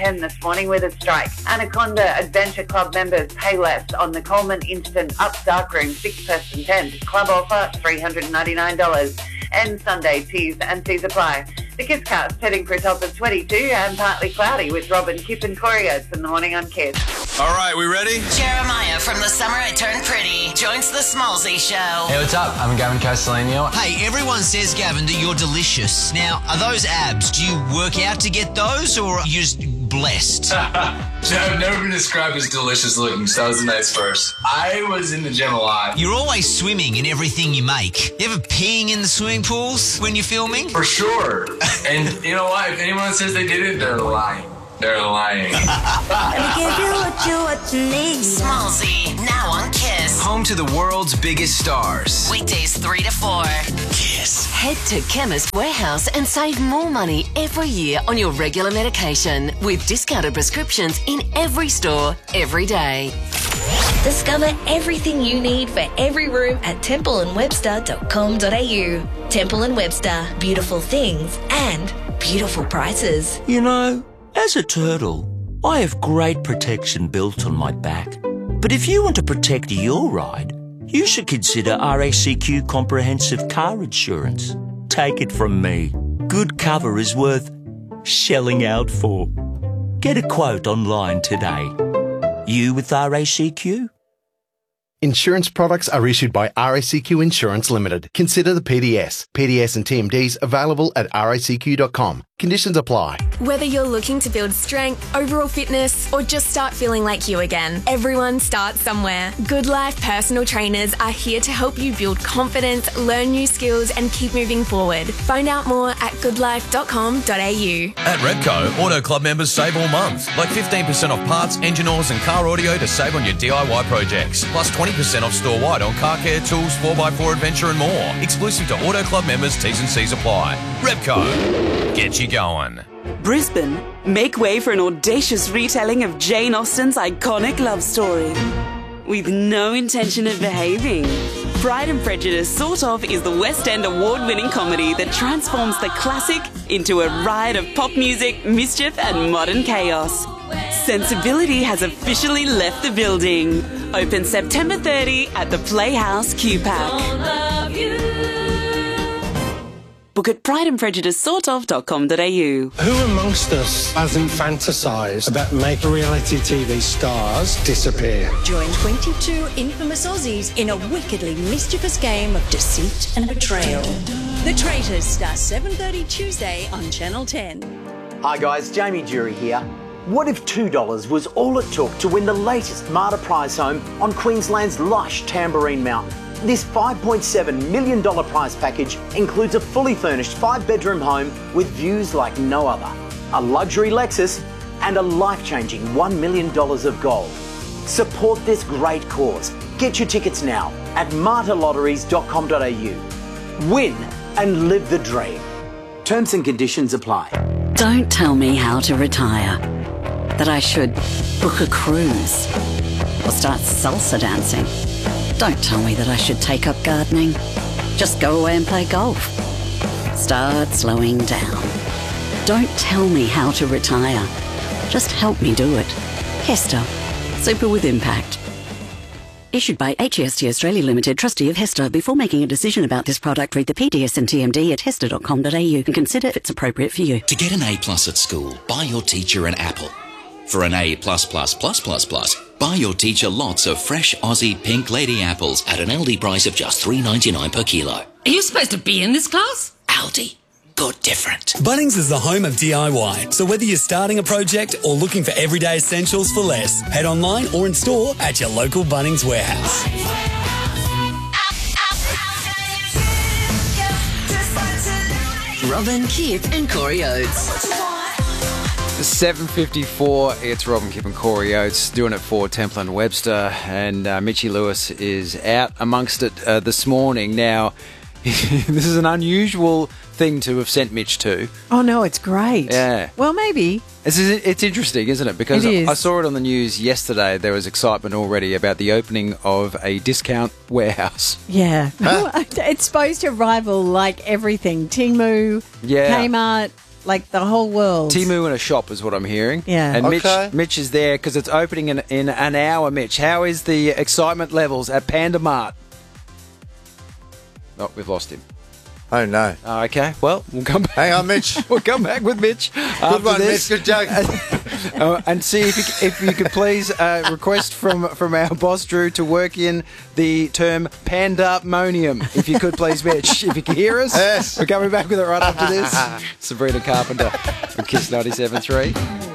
10 this morning with a strike. Anaconda Adventure Club members pay less on the Coleman Instant Up Darkroom 6-person tent. Club offer $399. And Sunday teas and C's apply. The KISScast heading for a top of 22 and partly cloudy with Robin, Kip and Corey Oates in the morning on KISS. All right, we ready? Jeremiah from The Summer I Turned Pretty joins the Smallsy Show. Hey, what's up? I'm Gavin Castellino. Hey, everyone says, Gavin, that you're delicious. Now, are those abs? Do you work out to get those, or are you just blessed? I've never been described as delicious looking, so that was a nice first. I was in the gym a lot. You're always swimming in everything you make. You ever peeing in the swimming pools when you're filming? For sure. And you know what? If anyone says they did it, they're lying. They're lying. Smallsy, now on KISS. Home to the world's biggest stars. Weekdays 3 to 4. Yes. Head to Chemist Warehouse and save more money every year on your regular medication with discounted prescriptions in every store, every day. Discover everything you need for every room at templeandwebster.com.au. Temple & Webster, beautiful things and beautiful prices. You know, as a turtle, I have great protection built on my back. But if you want to protect your ride, you should consider RACQ Comprehensive Car Insurance. Take it from me. Good cover is worth shelling out for. Get a quote online today. You with RACQ? Insurance products are issued by RACQ Insurance Limited. Consider the PDS. PDS and TMDs available at racq.com. Conditions apply. Whether you're looking to build strength, overall fitness, or just start feeling like you again, everyone starts somewhere. Good Life personal trainers are here to help you build confidence, learn new skills, and keep moving forward. Find out more at goodlife.com.au. At Repco, Auto Club members save all month. Like 15% off parts, engine oils and car audio to save on your DIY projects. Plus 20% off store-wide on car care, tools, 4x4 adventure and more. Exclusive to Auto Club members, T's and C's apply. Repco, get you going. Brisbane, make way for an audacious retelling of Jane Austen's iconic love story. With no intention of behaving. Pride and Prejudice Sort Of is the West End award-winning comedy that transforms the classic into a riot of pop music, mischief and modern chaos. Sensibility has officially left the building. Open September 30 at the Playhouse QPAC. Book at prideandprejudicesortof.com.au. Who amongst us hasn't fantasised about making reality TV stars disappear? Join 22 infamous Aussies in a wickedly mischievous game of deceit and betrayal. The Traitors starts 7:30 Tuesday on Channel 10. Hi guys, Jamie Jury here. What if $2 was all it took to win the latest Marta prize home on Queensland's lush Tamborine Mountain? This $5.7 million prize package includes a fully furnished 5-bedroom home with views like no other, a luxury Lexus and a life-changing $1 million of gold. Support this great cause. Get your tickets now at martalotteries.com.au. Win and live the dream. Terms and conditions apply. Don't tell me how to retire. That I should book a cruise or start salsa dancing. Don't tell me that I should take up gardening. Just go away and play golf. Start slowing down. Don't tell me how to retire. Just help me do it. Hester. Super with impact. Issued by HEST Australia Limited, trustee of Hester. Before making a decision about this product, read the PDS and TMD at hester.com.au and consider if it's appropriate for you. To get an A+ at school, buy your teacher an apple. For an A+++++, buy your teacher lots of fresh Aussie Pink Lady apples at an Aldi price of just $3.99 per kilo. Are you supposed to be in this class? Aldi. Good different. Bunnings is the home of DIY. So whether you're starting a project or looking for everyday essentials for less, head online or in store at your local Bunnings warehouse. Robin, Kip and Corey Oates. 7:54, it's Robin, Kip and Corey Oates doing it for Temple and Webster, and Mitchy Lewis is out amongst it this morning. Now, this is an unusual thing to have sent Mitch to. Oh no, it's great. Yeah. Well, maybe. It's interesting, isn't it? Because it is. I saw it on the news yesterday. There was excitement already about the opening of a discount warehouse. Yeah. It's supposed to rival like everything. Temu, Yeah. Kmart, like the whole world. Temu in a shop is what I'm hearing. Yeah. And Okay. Mitch is there because it's opening in an hour, Mitch. How is the excitement levels at Panda Mart? Oh, we've lost him. Oh, no. Oh, okay. Well, we'll come back. Hang on, Mitch. We'll come back with Mitch. Good one, Mitch. Good joke. And see if you could please request from our boss Drew to work in the term pandemonium. If you could please, Mitch. If you can hear us, yes. We're coming back with it right after this. Sabrina Carpenter on Kiss 97.3.